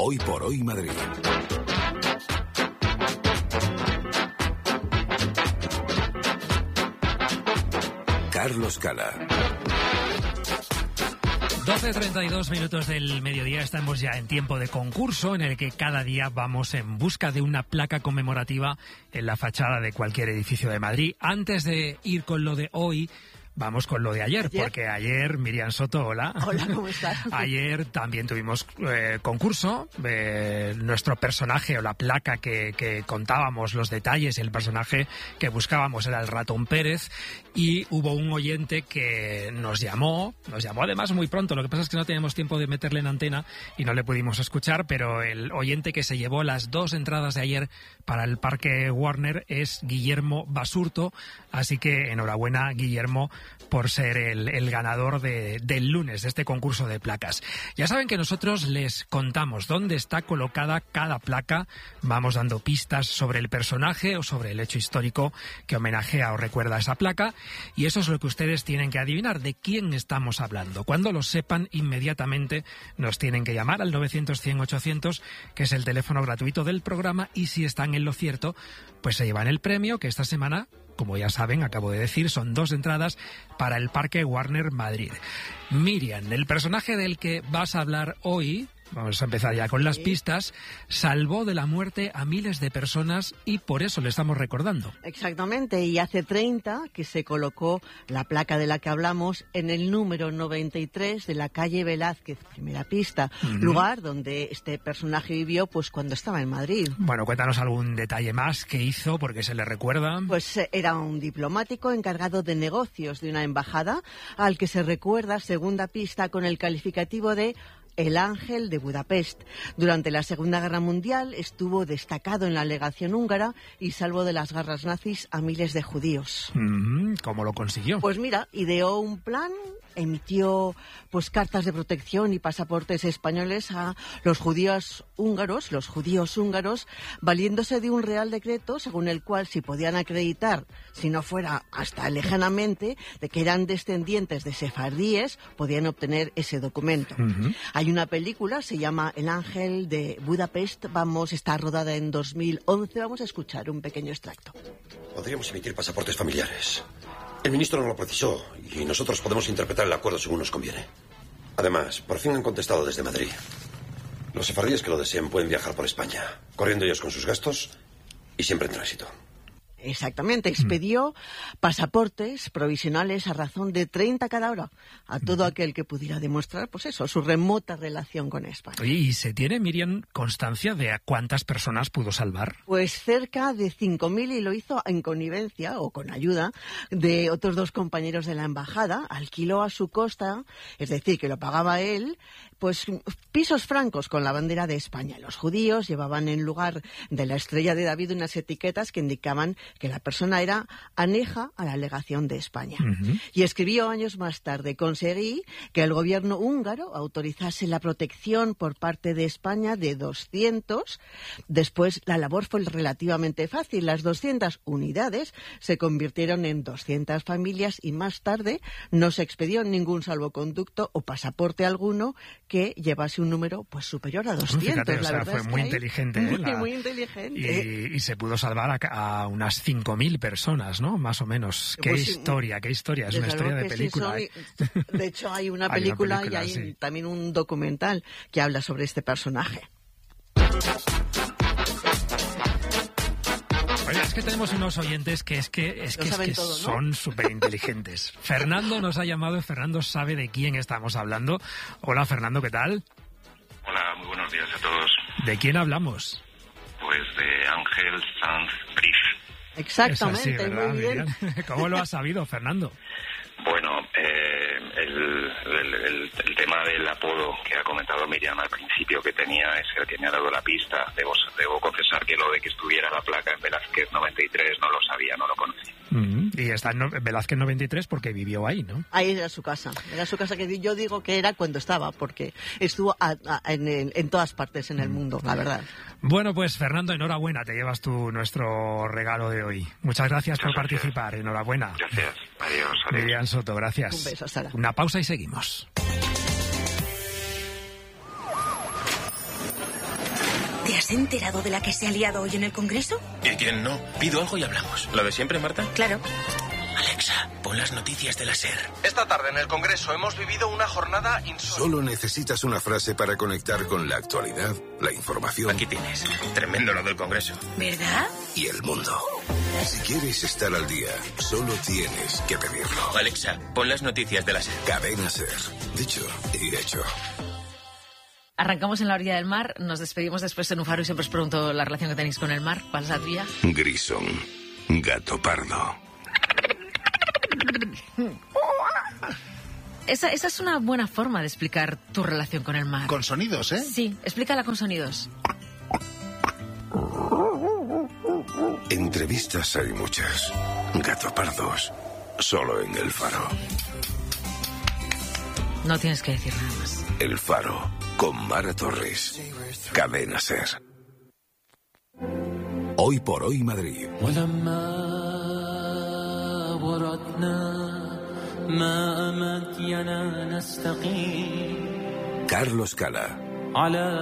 Hoy por Hoy Madrid. Carlos Cala. 12:32 minutos del mediodía, estamos ya en tiempo de concurso en el que cada día vamos en busca de una placa conmemorativa en la fachada de cualquier edificio de Madrid. Antes de ir con lo de hoy, vamos con lo de ayer, porque ayer, Miriam Soto, hola. Hola, ¿cómo estás? Ayer también tuvimos concurso, nuestro personaje o la placa que contábamos los detalles, el personaje que buscábamos era el Ratón Pérez, y hubo un oyente que nos llamó además muy pronto, lo que pasa es que no teníamos tiempo de meterle en antena y no le pudimos escuchar, pero el oyente que se llevó las 2 entradas de ayer para el Parque Warner es Guillermo Basurto, así que enhorabuena, Guillermo, por ser el ganador del lunes de este concurso de placas. Ya saben que nosotros les contamos dónde está colocada cada placa, vamos dando pistas sobre el personaje o sobre el hecho histórico que homenajea o recuerda esa placa, y eso es lo que ustedes tienen que adivinar, de quién estamos hablando. Cuando lo sepan, inmediatamente nos tienen que llamar al 900-100-800, que es el teléfono gratuito del programa, y si están en lo cierto, pues se llevan el premio, que esta semana, como ya saben, acabo de decir, son 2 entradas para el Parque Warner Madrid. Miriam, el personaje del que vas a hablar hoy, vamos a empezar ya con las pistas, salvó de la muerte a miles de personas y por eso le estamos recordando. Exactamente, y hace 30 que se colocó la placa de la que hablamos en el número 93 de la calle Velázquez, primera pista, lugar donde este personaje vivió pues cuando estaba en Madrid. Bueno, cuéntanos algún detalle más que hizo, porque se le recuerda. Pues era un diplomático encargado de negocios de una embajada, al que se recuerda, segunda pista, con el calificativo de el Ángel de Budapest. Durante la Segunda Guerra Mundial estuvo destacado en la legación húngara y salvó de las garras nazis a miles de judíos. ¿Cómo lo consiguió? Pues mira, ideó un plan, emitió pues cartas de protección y pasaportes españoles a los judíos húngaros, valiéndose de un real decreto según el cual si podían acreditar, si no fuera hasta lejanamente, de que eran descendientes de sefardíes, podían obtener ese documento. Hay una película, se llama El Ángel de Budapest, está rodada en 2011, vamos a escuchar un pequeño extracto. Podríamos emitir pasaportes familiares. El ministro no lo precisó y nosotros podemos interpretar el acuerdo según nos conviene. Además, por fin han contestado desde Madrid. Los sefardíes que lo deseen pueden viajar por España, corriendo ellos con sus gastos y siempre en tránsito. Exactamente, expedió pasaportes provisionales a razón de 30 cada hora a todo aquel que pudiera demostrar, pues eso, su remota relación con España. Oye, ¿y se tiene, Miriam, constancia de a cuántas personas pudo salvar? Pues cerca de 5.000, y lo hizo en connivencia o con ayuda de otros 2 compañeros de la embajada. Alquiló a su costa, es decir, que lo pagaba él, pues pisos francos con la bandera de España. Los judíos llevaban en lugar de la estrella de David unas etiquetas que indicaban que la persona era aneja a la legación de España. Y escribió años más tarde: conseguí que el gobierno húngaro autorizase la protección por parte de España de 200. Después la labor fue relativamente fácil. Las 200 unidades se convirtieron en 200 familias y más tarde no se expedió ningún salvoconducto o pasaporte alguno que llevase un número pues superior a 200. Fíjate, la verdad fue muy inteligente. Muy inteligente. Y se pudo salvar a unas 5.000 personas, ¿no? Más o menos. Qué historia. Es una historia de película. De hecho, hay una película y hay también un documental que habla sobre este personaje. Oye, es que tenemos unos oyentes que todo, ¿no? Son súper inteligentes. Fernando nos ha llamado, Fernando sabe de quién estamos hablando. Hola, Fernando, ¿qué tal? Hola, muy buenos días a todos. ¿De quién hablamos? Pues de Ángel Sanz Briz. Exactamente, es así, ¿verdad, muy bien. Miriam? ¿Cómo lo has sabido, Fernando? Bueno, el tema del apodo que ha comentado Miriam al principio que tenía es el que me ha dado la pista. Debo confesar que lo de que estuviera la placa en Velázquez 93 no lo sabía, no lo conocía. Y está en Velázquez 93 porque vivió ahí, ¿no? Ahí era su casa que yo digo que era cuando estaba, porque estuvo en todas partes en el mundo, la verdad. Bueno, pues Fernando, enhorabuena, te llevas tú nuestro regalo de hoy. Muchas gracias por participar, enhorabuena. Gracias, adiós. Miriam Soto, gracias. Un beso, Sara. Una pausa y seguimos. has enterado de la que se ha liado hoy en el Congreso? ¿Y quién no? Pido algo y hablamos. ¿Lo de siempre, Marta? Claro. Alexa, pon las noticias de la SER. Esta tarde en el Congreso hemos vivido una jornada insólita. Solo necesitas una frase para conectar con la actualidad, la información. Aquí tienes. Tremendo lo del Congreso. ¿Verdad? Y el mundo. Si quieres estar al día, solo tienes que pedirlo. Alexa, pon las noticias de la SER. Cadena SER. Dicho y hecho. Arrancamos en la orilla del mar, nos despedimos después en un faro y siempre os pregunto la relación que tenéis con el mar. ¿Cuál es la tuya? Grison. Gato pardo. Esa es una buena forma de explicar tu relación con el mar. Con sonidos, ¿eh? Sí, explícala con sonidos. Entrevistas hay muchas. Gato pardos. Solo en El Faro. No tienes que decir nada más. El Faro. Con Mara Torres. Cadena SER. Hoy por hoy Madrid. Carlos Cala.